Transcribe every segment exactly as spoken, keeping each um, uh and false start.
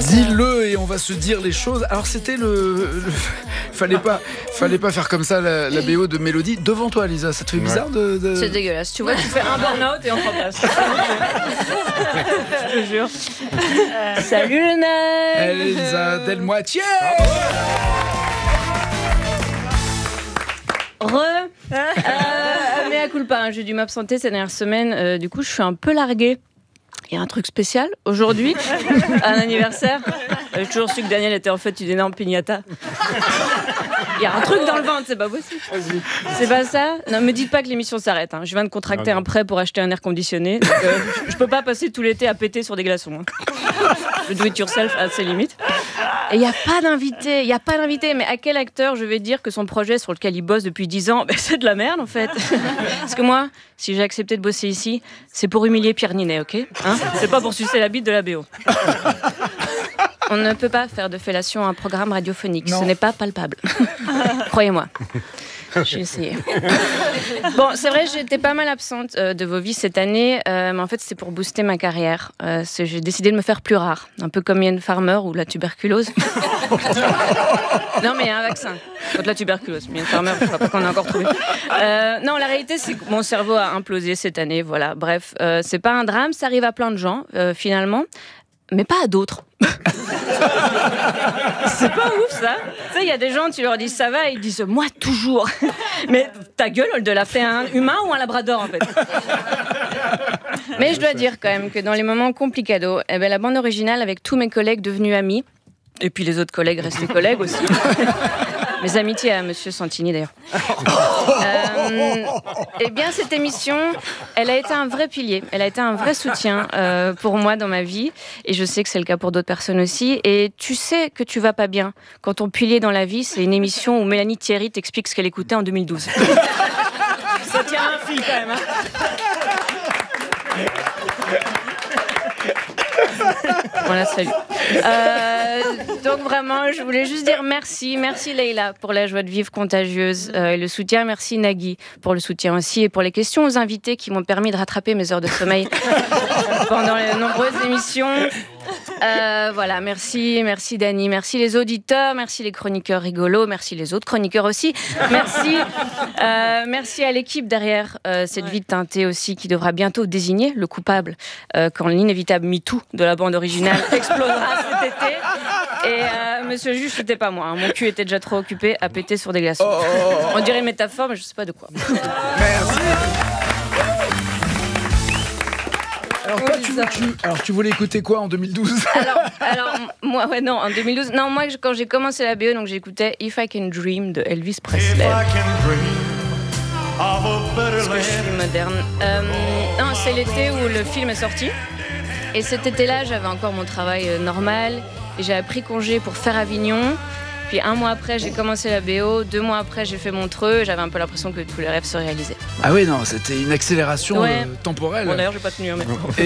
Dis-le et on va se dire les choses. Alors c'était le, le... fallait pas, fallait pas faire comme ça la, la B O de Mélodie devant toi, Lisa. Ça te fait bizarre de, de... C'est dégueulasse. Tu vois, tu fais un burn-out et on remplace. Je te jure. Euh, salut le nain. Elsa Del Moitié. Re. Euh, mais à culpa, hein, j'ai dû m'absenter ces dernières semaines. Euh, du coup, je suis un peu larguée. Il y a un truc spécial aujourd'hui, un anniversaire. J'ai toujours su que Daniel était en fait une énorme piñata. Il y a un truc dans le ventre, c'est pas possible. C'est pas ça. Non, me dites pas que l'émission s'arrête. Hein. Je viens de contracter un prêt pour acheter un air conditionné. Donc, euh, je peux pas passer tout l'été à péter sur des glaçons. Hein. Le do it yourself a ses limites. Et il y a pas d'invité. Il y a pas d'invité. Mais à quel acteur je vais dire que son projet sur lequel il bosse depuis dix ans, ben, c'est de la merde en fait. Parce que moi, si j'ai accepté de bosser ici, c'est pour humilier Pierre Ninet, ok, hein? C'est pas pour sucer la bite de la B O. On ne peut pas faire de fellation un programme radiophonique. Non. Ce n'est pas palpable. Croyez-moi. J'ai essayé. Bon, c'est vrai, j'étais pas mal absente euh, de vos vies cette année, euh, mais en fait, c'est pour booster ma carrière. Euh, j'ai décidé de me faire plus rare, un peu comme Ian Farmer ou la tuberculose. Non, mais il y a un vaccin contre la tuberculose. Ian Farmer, je crois pas qu'on a encore trouvé. Euh, non, la réalité, c'est que mon cerveau a implosé cette année. Voilà, bref, euh, c'est pas un drame, ça arrive à plein de gens, euh, finalement. Mais pas à d'autres. C'est pas ouf ça. Tu sais, il y a des gens, tu leur dis ça va, et ils disent moi toujours. Mais ta gueule, elle de l'a fait un humain ou un labrador en fait. Mais je dois dire quand même que dans les moments complicados, eh ben, la bande originale avec tous mes collègues devenus amis, et puis les autres collègues restent les collègues aussi. Mes amitiés à Monsieur Santini d'ailleurs. Euh, eh bien, cette émission, elle a été un vrai pilier, elle a été un vrai soutien euh, pour moi dans ma vie, et je sais que c'est le cas pour d'autres personnes aussi. Et tu sais que tu vas pas bien quand ton pilier dans la vie, c'est une émission où Mélanie Thierry t'explique ce qu'elle écoutait en deux mille douze. Ça tient un fil quand même. Hein. Voilà, salut. Euh, donc vraiment, je voulais juste dire merci. Merci Leïla pour la joie de vivre contagieuse euh, et le soutien. Merci Nagui pour le soutien aussi et pour les questions aux invités qui m'ont permis de rattraper mes heures de sommeil pendant les nombreuses émissions. Euh, voilà, merci, merci Dani, merci les auditeurs, merci les chroniqueurs rigolos, merci les autres chroniqueurs aussi, merci, euh, merci à l'équipe derrière euh, cette vie teintée aussi qui devra bientôt désigner le coupable euh, quand l'inévitable MeToo de la bande originale explosera cet été. Et euh, monsieur le juge, c'était pas moi, hein. Mon cul était déjà trop occupé à péter sur des glaçons. Oh, oh, oh. On dirait une métaphore, mais je sais pas de quoi. Merci. Alors, toi, tu, tu, alors tu voulais écouter quoi en deux mille douze? alors, alors, moi, ouais, non, en deux mille douze. Non, moi, quand j'ai commencé la B O, donc j'écoutais If I Can Dream de Elvis Presley. Parce que je suis moderne. Euh, non, c'est l'été où le film est sorti. Et cet été-là, j'avais encore mon travail normal. Et j'avais pris congé pour faire Avignon. Puis un mois après, j'ai commencé la B O. Deux mois après, j'ai fait Montreux. J'avais un peu l'impression que tous les rêves se réalisaient. Ah oui, non, c'était une accélération ouais. euh, temporelle. Bon, d'ailleurs, j'ai pas tenu. Hein, mais... Et...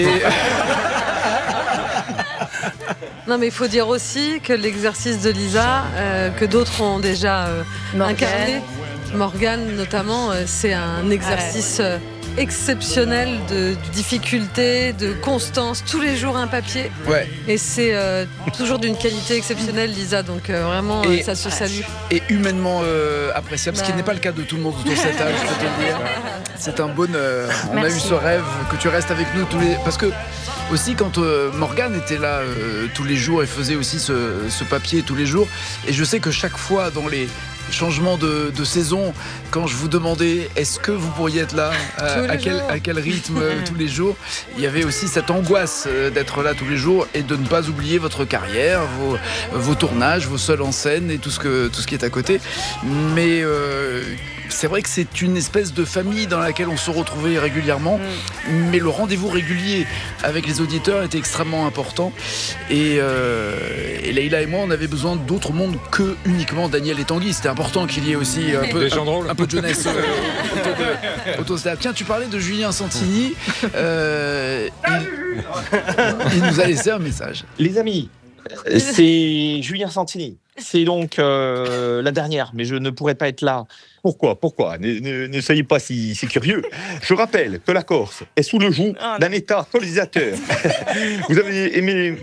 Non, mais il faut dire aussi que l'exercice de Lisa, euh, que d'autres ont déjà euh, incarné, Morgane notamment, euh, c'est un exercice... Euh, exceptionnel de, de difficulté, de constance, tous les jours un papier. Ouais. Et c'est euh, toujours d'une qualité exceptionnelle, Lisa, donc euh, vraiment et, ça se salue. Et humainement euh, appréciable, bah... ce qui n'est pas le cas de tout le monde autour de cet âge, je peux te le dire. C'est un bonheur. On Merci. a eu ce rêve que tu restes avec nous tous les... Parce que aussi quand euh, Morgane était là euh, tous les jours et faisait aussi ce, ce papier tous les jours, et je sais que chaque fois dans les changement de, de saison, quand je vous demandais est-ce que vous pourriez être là, à, à, quel, à quel rythme tous les jours, il y avait aussi cette angoisse d'être là tous les jours et de ne pas oublier votre carrière, vos, vos tournages, vos seuls en scène et tout ce, que, tout ce qui est à côté. Mais euh, c'est vrai que c'est une espèce de famille dans laquelle on se retrouvait régulièrement, mmh. mais le rendez-vous régulier avec les auditeurs était extrêmement important. Et, euh, et Leïla et moi, on avait besoin d'autres mondes que uniquement Daniel et Tanguy. C'était important qu'il y ait aussi un peu, un, un peu de jeunesse euh, autour de, autour de ça. Tiens, tu parlais de Julien Santini. Euh, il, il nous a laissé un message. Les amis, c'est Julien Santini. C'est donc euh, la dernière, mais je ne pourrais pas être là. Pourquoi Pourquoi ne, ne, ne soyez pas si, si curieux. Je rappelle que la Corse est sous le joug d'un État colonisateur. Vous avez aimé